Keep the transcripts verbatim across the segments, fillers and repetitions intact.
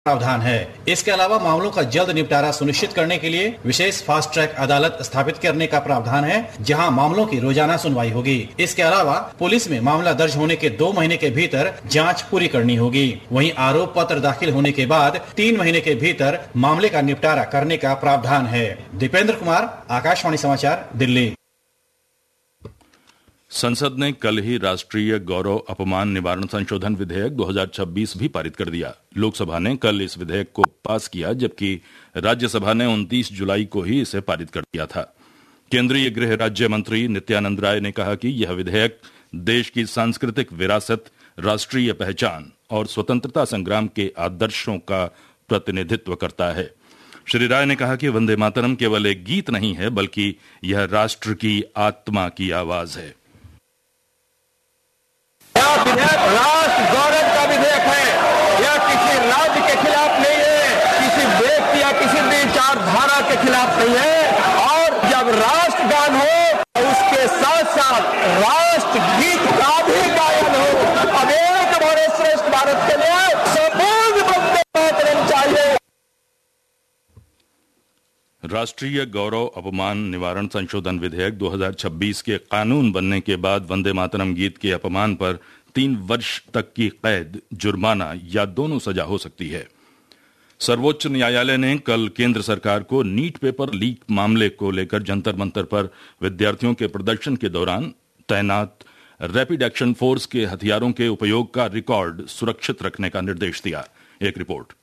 प्रावधान है। इसके अलावा मामलों का जल्द निपटारा सुनिश्चित करने के लिए विशेष फास्ट ट्रैक अदालत स्थापित करने का प्रावधान है, जहां मामलों की रोजाना सुनवाई होगी। इसके अलावा पुलिस में मामला दर्ज होने के दो महीने के भीतर जांच पूरी करनी होगी। वहीं आरोप पत्र दाखिल होने के बाद तीन महीने के भीतर मामले का निपटारा करने का प्रावधान है। दीपेंद्र कुमार, आकाशवाणी समाचार, दिल्ली। संसद ने कल ही राष्ट्रीय गौरव अपमान निवारण संशोधन विधेयक दो हज़ार छब्बीस भी पारित कर दिया। लोकसभा ने कल इस विधेयक को पास किया, जबकि राज्यसभा ने उनतीस जुलाई को ही इसे पारित कर दिया था। केंद्रीय गृह राज्य मंत्री नित्यानंद राय ने कहा कि यह विधेयक देश की सांस्कृतिक विरासत, राष्ट्रीय पहचान और स्वतंत्रता संग्राम के आदर्शों का प्रतिनिधित्व करता है। श्री राय ने कहा कि वंदे मातरम केवल एक गीत नहीं है, बल्कि यह राष्ट्र की आत्मा की आवाज है। यह विधेयक राष्ट्र गौरव का विधेयक है। यह किसी राज्य के खिलाफ नहीं है, किसी व्यक्ति या किसी विचारधारा के खिलाफ नहीं है। और जब राष्ट्रगान हो तो उसके साथ साथ राष्ट्र गीत का भी गायन हो। अब एक बड़े श्रेष्ठ भारत के लिए संपूर्ण वंदे मातरम चाहिए। राष्ट्रीय गौरव अपमान निवारण संशोधन विधेयक दो हज़ार छब्बीस के कानून बनने के बाद वंदे मातरम गीत के अपमान पर तीन वर्ष तक की कैद, जुर्माना या दोनों सजा हो सकती है। सर्वोच्च न्यायालय ने कल केंद्र सरकार को नीट पेपर लीक मामले को लेकर जंतर मंतर पर विद्यार्थियों के प्रदर्शन के दौरान तैनात रैपिड एक्शन फोर्स के हथियारों के उपयोग का रिकॉर्ड सुरक्षित रखने का निर्देश दिया। एक रिपोर्ट।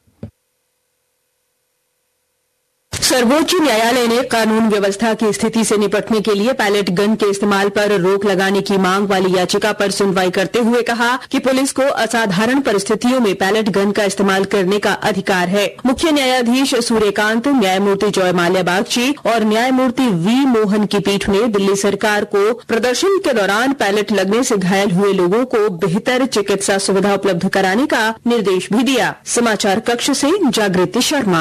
सर्वोच्च न्यायालय ने कानून व्यवस्था की स्थिति से निपटने के लिए पैलेट गन के इस्तेमाल पर रोक लगाने की मांग वाली याचिका पर सुनवाई करते हुए कहा कि पुलिस को असाधारण परिस्थितियों में पैलेट गन का इस्तेमाल करने का अधिकार है। मुख्य न्यायाधीश सूर्यकांत, न्यायमूर्ति जॉय माल्या बागची और न्यायमूर्ति वी मोहन की पीठ ने दिल्ली सरकार को प्रदर्शन के दौरान पैलेट लगने से घायल हुए लोगों को बेहतर चिकित्सा सुविधा उपलब्ध कराने का निर्देश भी दिया। समाचार कक्ष से जागृति शर्मा।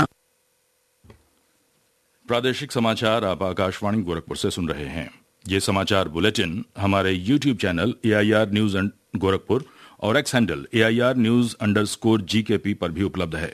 प्रादेशिक समाचार आप आकाशवाणी गोरखपुर से सुन रहे हैं। ये समाचार बुलेटिन हमारे YouTube channel A I R news Gorakhpur और x handle A I R news underscore G के पी पर भी उपलब्ध है।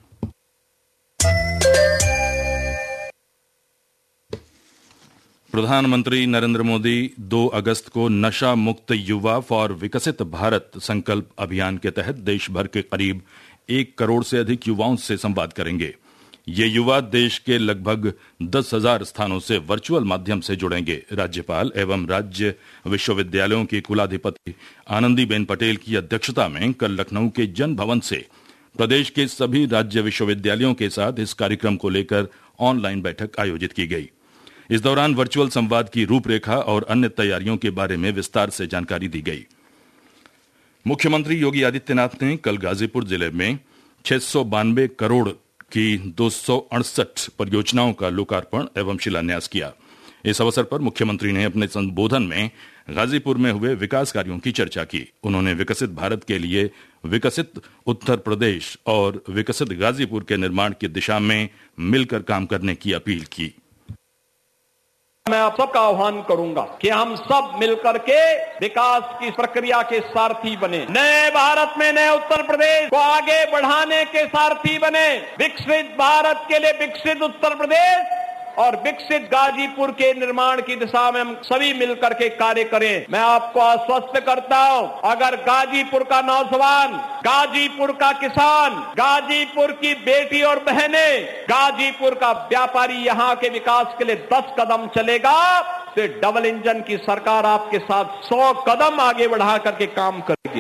प्रधानमंत्री नरेंद्र मोदी दो अगस्त को नशा मुक्त युवा फॉर विकसित भारत संकल्प अभियान के तहत देश भर के करीब एक करोड़ से अधिक युवाओं से संवाद करेंगे। ये युवा देश के लगभग दस हजार स्थानों से वर्चुअल माध्यम से जुड़ेंगे। राज्यपाल एवं राज्य विश्वविद्यालयों की कुलाधिपति आनंदीबेन पटेल की अध्यक्षता में कल लखनऊ के जन भवन से प्रदेश के सभी राज्य विश्वविद्यालयों के साथ इस कार्यक्रम को लेकर ऑनलाइन बैठक आयोजित की गई। इस दौरान वर्चुअल संवाद की रूपरेखा और अन्य तैयारियों के बारे में विस्तार से जानकारी दी गई। मुख्यमंत्री योगी आदित्यनाथ ने कल गाजीपुर जिले में छह सौ बानवे करोड़ की दो सौ अड़सठ परियोजनाओं का लोकार्पण एवं शिलान्यास किया। इस अवसर पर मुख्यमंत्री ने अपने संबोधन में गाजीपुर में हुए विकास कार्यों की चर्चा की। उन्होंने विकसित भारत के लिए विकसित उत्तर प्रदेश और विकसित गाजीपुर के निर्माण की दिशा में मिलकर काम करने की अपील की। मैं आप सबका आह्वान करूंगा कि हम सब मिलकर के विकास की प्रक्रिया के सारथी बने। नए भारत में नए उत्तर प्रदेश को आगे बढ़ाने के सारथी बने। विकसित भारत के लिए विकसित उत्तर प्रदेश और विकसित गाजीपुर के निर्माण की दिशा में हम सभी मिलकर के कार्य करें। मैं आपको आश्वस्त करता हूं, अगर गाजीपुर का नौजवान, गाजीपुर का किसान, गाजीपुर की बेटी और बहनें, गाजीपुर का व्यापारी यहां के विकास के लिए दस कदम चलेगा तो डबल इंजन की सरकार आपके साथ सौ कदम आगे बढ़ा करके काम करेगी।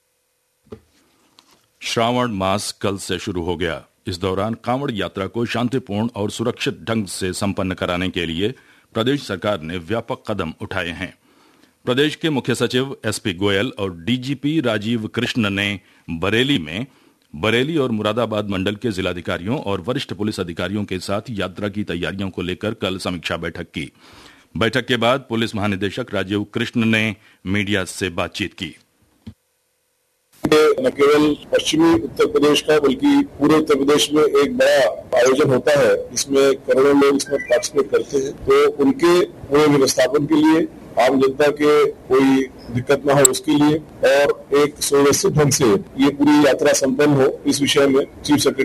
श्रावण मास कल से शुरू हो गया। इस दौरान कांवड़ यात्रा को शांतिपूर्ण और सुरक्षित ढंग से संपन्न कराने के लिए प्रदेश सरकार ने व्यापक कदम उठाए हैं। प्रदेश के मुख्य सचिव एस पी गोयल और D G P Rajiv Krishna ने बरेली में बरेली और मुरादाबाद मंडल के जिलाधिकारियों और वरिष्ठ पुलिस अधिकारियों के साथ यात्रा की तैयारियों को लेकर कल समीक्षा बैठक की। बैठक के बाद पुलिस महानिदेशक राजीव कृष्ण ने मीडिया से बातचीत की। न केवल पश्चिमी उत्तर प्रदेश का बल्कि पूरे उत्तर प्रदेश में एक बड़ा आयोजन होता है, इसमें करोड़ों लोग इसमें पार्टिसिपेट करते हैं। तो उनके पूरे व्यवस्थापन के लिए, आम जनता के कोई दिक्कत न हो उसके लिए और एक सुव्यवस्थित ढंग से ये पूरी यात्रा संपन्न हो, इस विषय में चीफ सेक्रेटरी